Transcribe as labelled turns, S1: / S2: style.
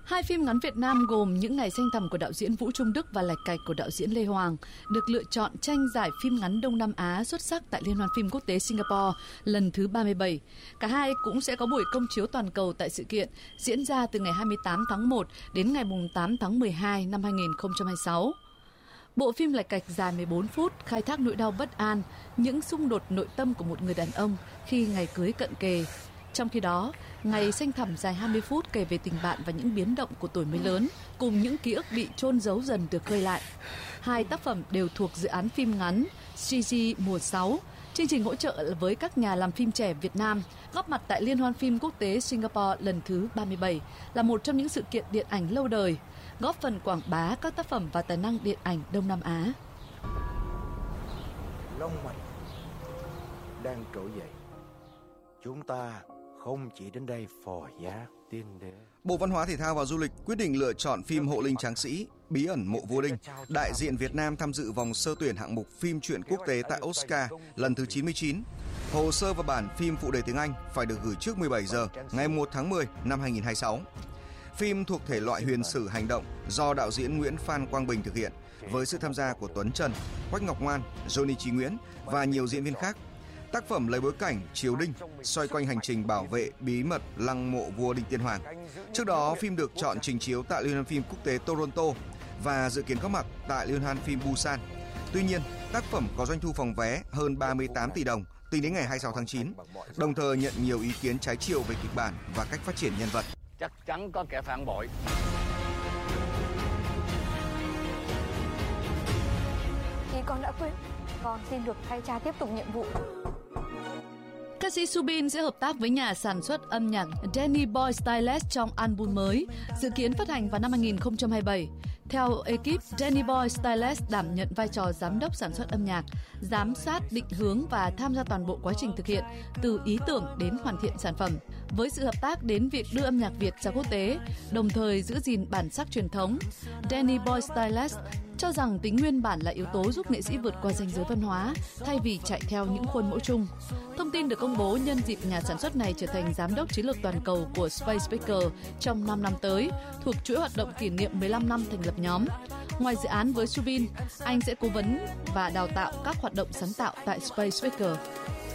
S1: Hai phim ngắn Việt Nam gồm Những Ngày Xanh Thẳm của đạo diễn Vũ Trung Đức và Lạch Cạch của đạo diễn Lê Hoàng được lựa chọn tranh giải phim ngắn Đông Nam Á xuất sắc tại Liên hoan phim quốc tế Singapore lần thứ 37. Cả hai cũng sẽ có buổi công chiếu toàn cầu tại sự kiện diễn ra từ ngày 28 tháng 1 đến ngày 8 tháng 12 năm 2026. Bộ phim Lạch Cạch dài 14 phút khai thác nỗi đau bất an, những xung đột nội tâm của một người đàn ông khi ngày cưới cận kề. Trong khi đó, Ngày Xanh Thẳm dài 20 phút kể về tình bạn và những biến động của tuổi mới lớn, cùng những ký ức bị chôn giấu dần được khơi lại. Hai tác phẩm đều thuộc dự án phim ngắn CG mùa 6, chương trình hỗ trợ với các nhà làm phim trẻ Việt Nam, góp mặt tại Liên hoan phim quốc tế Singapore lần thứ 37, là một trong những sự kiện điện ảnh lâu đời, góp phần quảng bá các tác phẩm và tài năng điện ảnh Đông Nam Á.
S2: Long mạch đang trỗi dậy. Chúng ta không chỉ đến đây phò giá tiên đế.
S3: Bộ Văn hóa Thể thao và Du lịch quyết định lựa chọn phim Hộ Linh Tráng Sĩ, Bí ẩn mộ vua Linh, đại diện Việt Nam tham dự vòng sơ tuyển hạng mục phim truyện quốc tế tại Oscar lần thứ 99. Hồ sơ và bản phim phụ đề tiếng Anh phải được gửi trước 17 giờ ngày 1 tháng 10 năm 2026. Phim thuộc thể loại huyền sử hành động do đạo diễn Nguyễn Phan Quang Bình thực hiện với sự tham gia của Tuấn Trần, Quách Ngọc Ngoan, Johnny Chí Nguyễn và nhiều diễn viên khác. Tác phẩm lấy bối cảnh triều đình xoay quanh hành trình bảo vệ bí mật lăng mộ vua Đinh Tiên Hoàng. Trước đó, phim được chọn trình chiếu tại Liên hoan phim quốc tế Toronto và dự kiến có mặt tại Liên hoan phim Busan. Tuy nhiên, tác phẩm có doanh thu phòng vé hơn 38 tỷ đồng tính đến ngày 26 tháng 9, đồng thời nhận nhiều ý kiến trái chiều về kịch bản và cách phát triển nhân vật.
S4: Chắc chắn có kẻ phản bội.
S5: Thì con đã quyết, con xin được thay cha tiếp tục nhiệm vụ.
S1: Ca sĩ Subin sẽ hợp tác với nhà sản xuất âm nhạc Danny Boy Stylist trong album mới, dự kiến phát hành vào năm 2027. Theo ekip, Danny Boy Stylist đảm nhận vai trò giám đốc sản xuất âm nhạc, giám sát, định hướng và tham gia toàn bộ quá trình thực hiện, từ ý tưởng đến hoàn thiện sản phẩm. Với sự hợp tác đến việc đưa âm nhạc Việt ra quốc tế, đồng thời giữ gìn bản sắc truyền thống, Danny Boy Stylist cho rằng tính nguyên bản là yếu tố giúp nghệ sĩ vượt qua ranh giới văn hóa thay vì chạy theo những khuôn mẫu chung. Thông tin được công bố nhân dịp nhà sản xuất này trở thành giám đốc chiến lược toàn cầu của Space Speaker trong 5 năm tới, thuộc chuỗi hoạt động kỷ niệm 15 năm thành lập nhóm. Ngoài dự án với Subin, anh sẽ cố vấn và đào tạo các hoạt động sáng tạo tại Space Speaker.